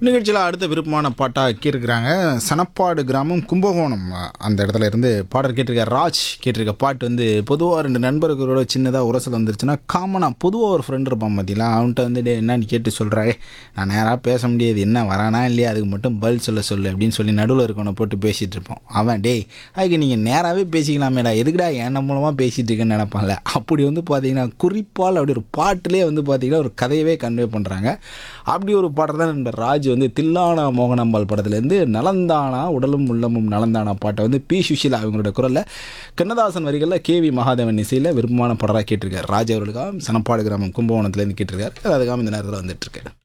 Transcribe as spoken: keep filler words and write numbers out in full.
நிகழ்ச்சியில் அடுத்த விருப்பமான பாட்டாக கேட்டிருக்கிறாங்க. சனப்பாடு கிராமம் கும்பகோணம் அந்த இடத்துல இருந்து பாடல் கேட்டிருக்க ராஜ் கேட்டிருக்க பாட்டு வந்து பொதுவாக ரெண்டு நண்பர்களோட சின்னதாக உரசல் வந்துருச்சுன்னா காமனாக பொதுவாக ஒரு ஃப்ரெண்ட் இருப்பான் பார்த்தீங்களா, அவன்கிட்ட வந்து டே என்னன்னு கேட்டு சொல்கிறாயே நான் நேராக பேச முடியாது, என்ன வரானா இல்லையா அதுக்கு மட்டும் பதில் சொல்ல சொல்லு அப்படின்னு சொல்லி நடுவில் இருக்கவனை போட்டு பேசிகிட்டு இருப்போம். அவன் டே அதுக்கு நீங்கள் நேராகவே பேசிக்கலாமேடா, எதுக்குடா என் மூலமாக பேசிகிட்டு இருக்கேன்னு நினைப்பான்ல. அப்படி வந்து பார்த்தீங்கன்னா குறிப்பால் அப்படி ஒரு பாட்டிலே வந்து பார்த்தீங்கன்னா ஒரு கதையவே கன்வே பண்ணுறாங்க. அப்படி ஒரு பாட்டை தான் நண்பர் ராஜ் வந்து தில்லானா மோகனாம்பாள் படத்துலேருந்து நலந்தானா உடலும் உள்ளமும் நலந்தானா பாட்டை வந்து பி சுஷிலா அவங்களோட குரலில் கண்ணதாசன் வரிகளில் கே வி மகாதேவன் இசையில் விருப்பமான பாடலாக கேட்டிருக்காரு. ராஜ் அவர்களுக்காக சனப்பாடு கிராமம் கும்பகோணத்துலேருந்து கேட்டிருக்காரு. அதுக்காக இந்த நேரத்தில் வந்துட்டுருக்காரு.